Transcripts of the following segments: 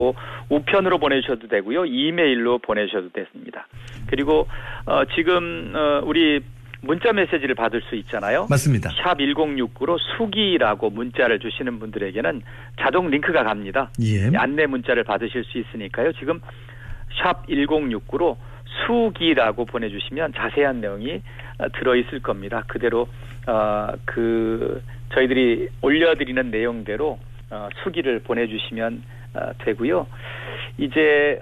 우편으로 보내주셔도 되고요. 이메일로 보내주셔도 됐습니다. 그리고 지금 우리 문자 메시지를 받을 수 있잖아요. 맞습니다. 샵 1069로 수기라고 문자를 주시는 분들에게는 자동 링크가 갑니다. 예. 안내 문자를 받으실 수 있으니까요. 지금 샵 1069로 수기라고 보내주시면 자세한 내용이 들어있을 겁니다. 그대로 저희들이 올려드리는 내용대로 수기를 보내주시면 되고요. 이제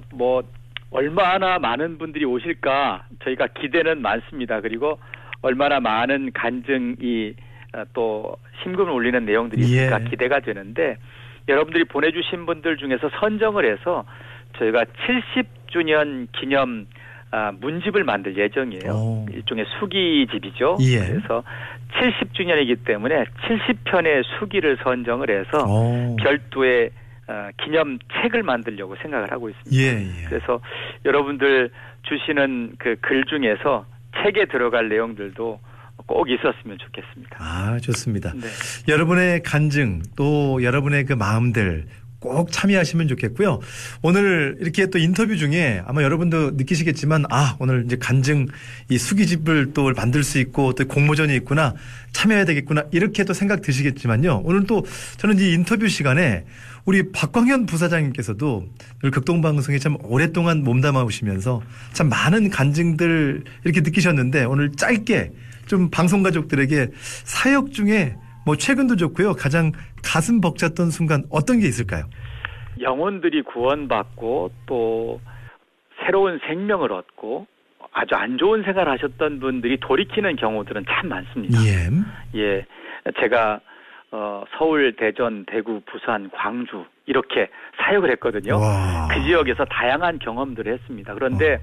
얼마나 많은 분들이 오실까 저희가 기대는 많습니다. 그리고 얼마나 많은 간증이 또 심금을 울리는 내용들이 있을까 기대가 되는데 여러분들이 보내주신 분들 중에서 선정을 해서 저희가 70주년 기념 문집을 만들 예정이에요. 일종의 수기집이죠. 예. 그래서 70주년이기 때문에 70편의 수기를 선정을 해서 별도의 기념책을 만들려고 생각을 하고 있습니다. 예. 그래서 여러분들 주시는 그 글 중에서 책에 들어갈 내용들도 꼭 있었으면 좋겠습니다. 아, 좋습니다. 네. 여러분의 간증 또 여러분의 그 마음들 꼭 참여하시면 좋겠고요. 오늘 이렇게 또 인터뷰 중에 아마 여러분도 느끼시겠지만 오늘 이제 간증 이 수기집을 또 만들 수 있고 또 공모전이 있구나 참여해야 되겠구나 이렇게 또 생각 드시겠지만요. 오늘 또 저는 이 인터뷰 시간에 우리 박광현 부사장님께서도 늘 극동방송에 참 오랫동안 몸담아 오시면서 참 많은 간증들 이렇게 느끼셨는데 오늘 짧게 좀 방송 가족들에게 사역 중에 최근도 좋고요. 가장 가슴 벅찼던 순간 어떤 게 있을까요? 영혼들이 구원받고 또 새로운 생명을 얻고 아주 안 좋은 생활을 하셨던 분들이 돌이키는 경우들은 참 많습니다. 예. 제가 서울, 대전, 대구, 부산, 광주 이렇게 사역을 했거든요. 와. 그 지역에서 다양한 경험들을 했습니다. 그런데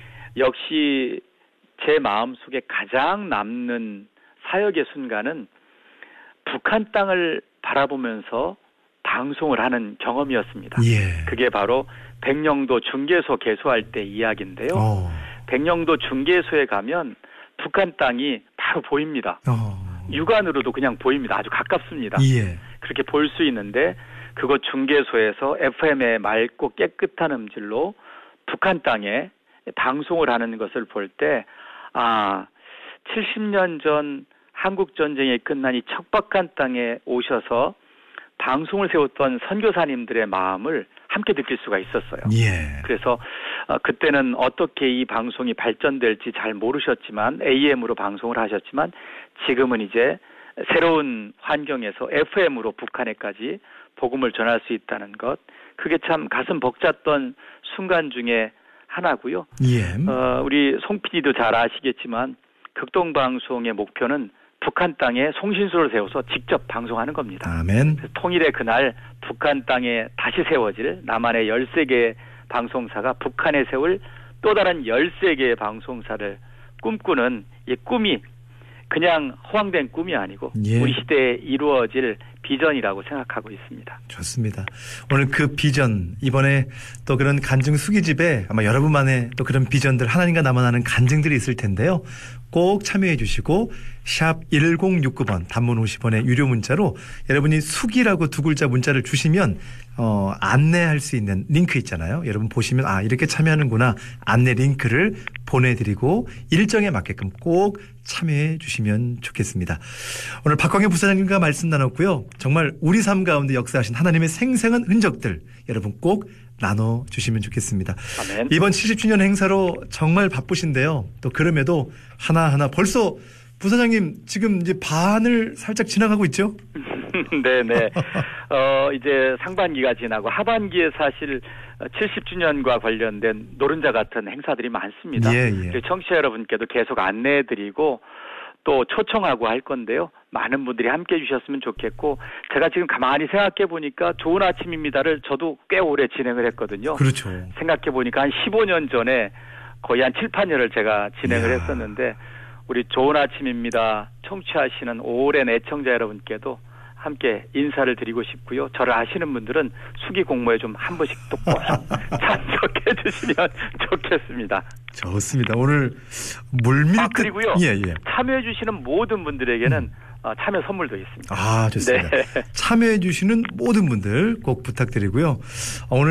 역시 제 마음속에 가장 남는 사역의 순간은 북한 땅을 바라보면서 방송을 하는 경험이었습니다. 예. 그게 바로 백령도 중개소 개소할 때 이야기인데요. 백령도 중개소에 가면 북한 땅이 바로 보입니다. 육안으로도 그냥 보입니다. 아주 가깝습니다. 예. 그렇게 볼 수 있는데 그곳 중개소에서 FM의 맑고 깨끗한 음질로 북한 땅에 방송을 하는 것을 볼 때 70년 전 한국 전쟁이 끝난 이 척박한 땅에 오셔서 방송을 세웠던 선교사님들의 마음을 함께 느낄 수가 있었어요. 예. 그래서 그때는 어떻게 이 방송이 발전될지 잘 모르셨지만 AM으로 방송을 하셨지만 지금은 이제 새로운 환경에서 FM으로 북한에까지 복음을 전할 수 있다는 것, 그게 참 가슴 벅찼던 순간 중에 하나고요. 예. 우리 송 PD도 잘 아시겠지만 극동방송의 목표는 북한 땅에 송신소를 세워서 직접 방송하는 겁니다. 아멘. 통일의 그날 북한 땅에 다시 세워질 남한의 13개의 방송사가 북한에 세울 또 다른 13개의 방송사를 꿈꾸는 이 꿈이 그냥 허황된 꿈이 아니고 우리 시대에 이루어질 비전이라고 생각하고 있습니다. 좋습니다. 오늘 그 비전, 이번에 또 그런 간증 수기집에 아마 여러분만의 또 그런 비전들 하나님과 나만하는 간증들이 있을 텐데요. 꼭 참여해 주시고 샵 1069번 단문 50원의 유료 문자로 여러분이 수기라고 두 글자 문자를 주시면 안내할 수 있는 링크 있잖아요. 여러분 보시면 이렇게 참여하는구나 안내 링크를 보내드리고 일정에 맞게끔 꼭 참여해 주시면 좋겠습니다. 오늘 박광현 부사장님과 말씀 나눴고요. 정말 우리 삶 가운데 역사하신 하나님의 생생한 흔적들 여러분 꼭 나눠주시면 좋겠습니다. 아멘. 이번 70주년 행사로 정말 바쁘신데요. 또 그럼에도 하나하나 벌써 부사장님 지금 이제 반을 살짝 지나가고 있죠? 네네. 이제 상반기가 지나고 하반기에 사실 70주년과 관련된 노른자 같은 행사들이 많습니다. 예. 청취자 여러분께도 계속 안내해드리고 또 초청하고 할 건데요. 많은 분들이 함께해 주셨으면 좋겠고 제가 지금 가만히 생각해 보니까 좋은 아침입니다를 저도 꽤 오래 진행을 했거든요. 그렇죠. 생각해 보니까 한 15년 전에 거의 한 7, 8년을 제가 진행을 했었는데 우리 좋은 아침입니다. 청취하시는 오랜 애청자 여러분께도 함께 인사를 드리고 싶고요. 저를 아시는 분들은 수기 공모에 좀 한 번씩 또 꼭 참석해 주시면 좋겠습니다. 좋습니다. 오늘 물밀듯 그리고요. 예. 참여해 주시는 모든 분들에게는 참여 선물도 있습니다. 아, 좋습니다. 네. 참여해 주시는 모든 분들 꼭 부탁드리고요. 오늘